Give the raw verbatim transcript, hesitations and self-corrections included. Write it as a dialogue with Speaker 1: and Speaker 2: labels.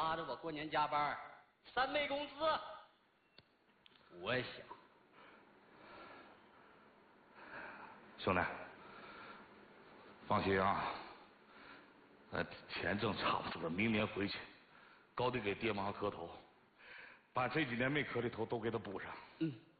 Speaker 1: 拉着我过年加班，三倍工资。我也想，
Speaker 2: 兄弟，放心啊，呃，钱挣差不多了，明年回去，高得给爹妈磕头，把这几年没磕的头都给他补上。
Speaker 1: 嗯。